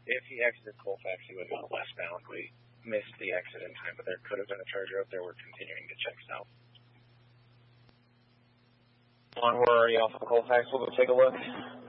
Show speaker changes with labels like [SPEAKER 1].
[SPEAKER 1] if he exited Colfax, he would have gone westbound. We missed the exit in time, but there could have been a charger up there. We're continuing to check south.
[SPEAKER 2] On, we're already off of Colfax. We'll go take a look.